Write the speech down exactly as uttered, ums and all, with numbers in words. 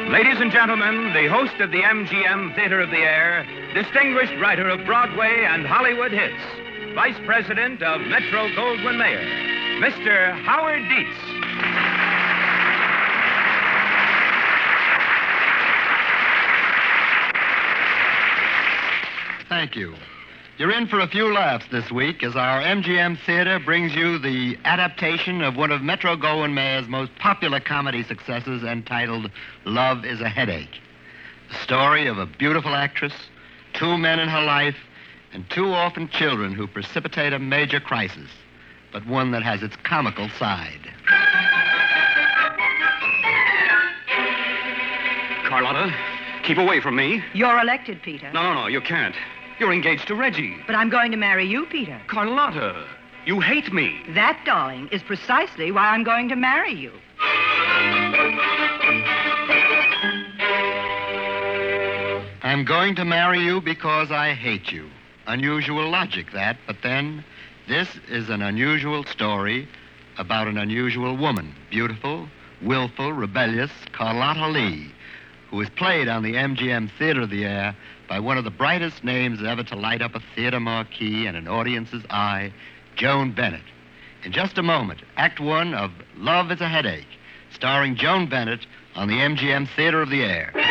Ladies and gentlemen, the host of the M G M Theater of the Air, distinguished writer of Broadway and Hollywood hits, Vice President of Metro Goldwyn Mayer, Mister Howard Dietz. Thank you. You're in for a few laughs this week as our M G M Theater brings you the adaptation of one of Metro Goldwyn Mayer's most popular comedy successes entitled Love is a Headache. The story of a beautiful actress, two men in her life, and two orphan children who precipitate a major crisis, but one that has its comical side. Carlotta, keep away from me. You're elected, Peter. No, no, no, you can't. You're engaged to Reggie. But I'm going to marry you, Peter. Carlotta, you hate me. That, darling, is precisely why I'm going to marry you. I'm going to marry you because I hate you. Unusual logic, that, but then this is an unusual story about an unusual woman, beautiful, willful, rebellious Carlotta Lee, who is played on the M G M Theater of the Air by one of the brightest names ever to light up a theater marquee and an audience's eye, Joan Bennett. In just a moment, Act One of Love is a Headache, starring Joan Bennett on the M G M Theater of the Air.